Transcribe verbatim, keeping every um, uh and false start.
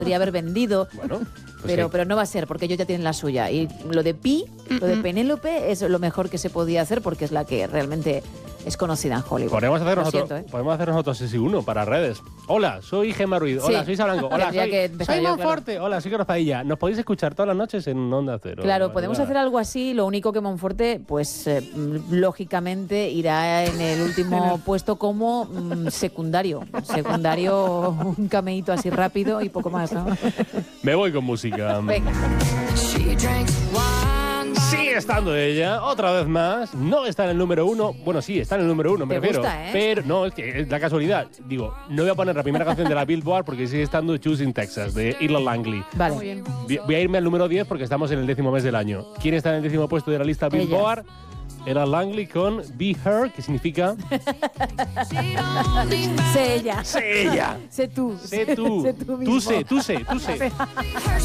podría haber vendido, Bueno, pues pero, sí. pero no va a ser, porque ellos ya tienen la suya. Y lo de Pi, lo de Penélope, es lo mejor que se podía hacer, porque es la que realmente es conocida en Hollywood. Podemos hacer, Lo nosotros, siento, ¿eh? podemos hacer nosotros ese uno para redes. Hola, soy Gemma Ruiz. Hola, Sí. soy Sarango. Hola, Tendría soy, que empezar soy yo, Monforte. Hola, soy Corozadilla. Nos podéis escuchar todas las noches en Onda Cero. Claro, podemos hacer algo así, lo único que Monforte, pues eh, lógicamente irá en el último puesto como mm, secundario. Secundario, un cameíto así rápido y poco más, ¿no? Me voy con música. Venga. Sigue estando ella, otra vez más. No está en el número uno. Bueno, sí, está en el número uno, me Te refiero. gusta, ¿eh? Pero no, es que es la casualidad. Digo, no voy a poner la primera canción de la Billboard porque sigue estando Choosing Texas, de Ilan Langley. Vale. Muy bien. Voy voy a irme al número diez porque estamos en el décimo mes del año. ¿Quién está en el décimo puesto de la lista Ella. Billboard? Era Langley con Be Her, que significa Sé ella. sé ella. Sé tú. Sé tú. Sé tú mismo. Tú sé, tú sé, tú sé.